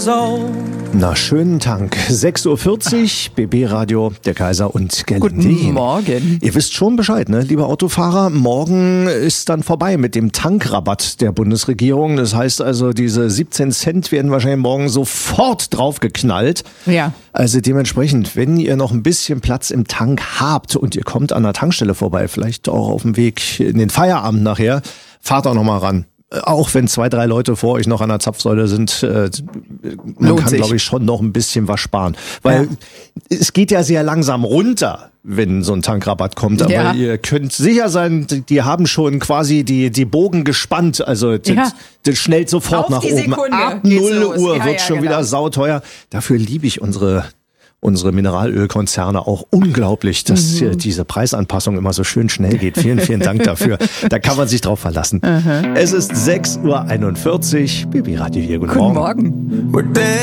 years old. Na, schönen Dank. 6.40 Uhr, BB Radio, der Kaiser und Gelinde. Guten Morgen. Ihr wisst schon Bescheid, ne, liebe Autofahrer? Morgen ist dann vorbei mit dem Tankrabatt der Bundesregierung. Das heißt also, diese 17 Cent werden wahrscheinlich morgen sofort draufgeknallt. Ja. Also dementsprechend, wenn ihr noch ein bisschen Platz im Tank habt und ihr kommt an der Tankstelle vorbei, vielleicht auch auf dem Weg in den Feierabend nachher, fahrt auch noch mal ran. Auch wenn 2, 3 Leute vor euch noch an der Zapfsäule sind, man kann, glaube ich, schon noch ein bisschen was sparen. Weil es geht ja sehr langsam runter, wenn so ein Tankrabatt kommt. Aber ihr könnt sicher sein, die haben schon quasi die Bogen gespannt. Also das schnellt sofort nach oben. Ab 0 Uhr wird schon wieder sauteuer. Dafür liebe ich unsere Mineralölkonzerne auch unglaublich, dass diese Preisanpassung immer so schön schnell geht. Vielen, vielen Dank dafür. Da kann man sich drauf verlassen. Es ist 6.41 Uhr. BB Radio hier. Guten Morgen. Morgen.